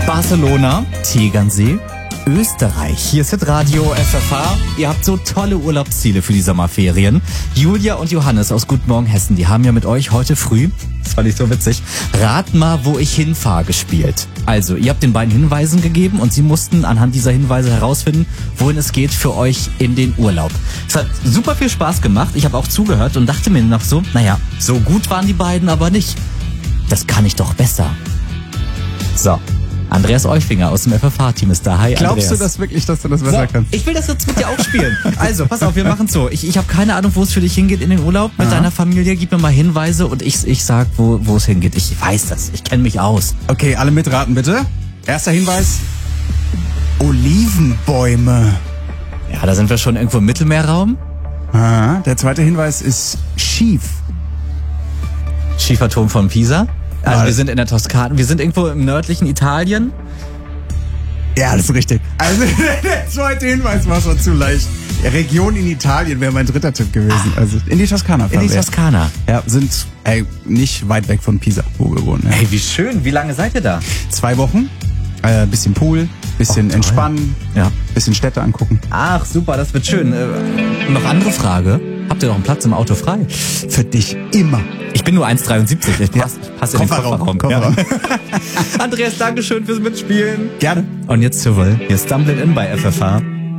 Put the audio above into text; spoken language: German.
Barcelona, Tegernsee, Österreich. Hier ist Hitradio FFH. Ihr habt so tolle Urlaubsziele für die Sommerferien. Julia und Johannes aus Guten Morgen Hessen, die haben ja mit euch heute früh, das fand ich so witzig, Rat mal, wo ich hinfahre gespielt. Also, ihr habt den beiden Hinweisen gegeben und sie mussten anhand dieser Hinweise herausfinden, wohin es geht für euch in den Urlaub. Es hat super viel Spaß gemacht. Ich habe auch zugehört und dachte mir noch so, naja, so gut waren die beiden aber nicht. Das kann ich doch besser. So. Andreas Eufinger aus dem FFH-Team ist da. Hi, Glaubst Andreas. du das wirklich, dass du das besser kannst? Ich will das jetzt mit dir auch spielen. Also, pass auf, wir machen's so. Ich habe keine Ahnung, wo es für dich hingeht in den Urlaub mit deiner Familie. Gib mir mal Hinweise und ich sag, wo es hingeht. Ich weiß das. Ich kenne mich aus. Okay, alle mitraten bitte. Erster Hinweis. Olivenbäume. Ja, da sind wir schon irgendwo im Mittelmeerraum. Aha. Der zweite Hinweis ist schief. Schieferturm von Pisa. Also Mal. wir sind in der Toskana. Wir sind irgendwo im nördlichen Italien. Ja, das ist richtig. Also der zweite Hinweis war schon zu leicht. Region in Italien wäre mein dritter Tipp gewesen. Also in die Toskana fahren In die wir. Toskana. Ja, sind nicht weit weg von Pisa, wo wir wohnen. Ja. Hey, wie schön. Wie lange seid ihr da? 2 Wochen. Bisschen Pool, bisschen toll. entspannen, Ja. bisschen Städte angucken. Ach, super, das wird schön. Noch andere Frage. Habt ihr noch einen Platz im Auto frei? Für dich immer. Ich bin nur 1,73. Ich passe in den Kofferraum. Kofferraum. Ja. Andreas, Dankeschön fürs Mitspielen. Gerne. Und jetzt zur Woll. Hier Stumbling In bei FFH.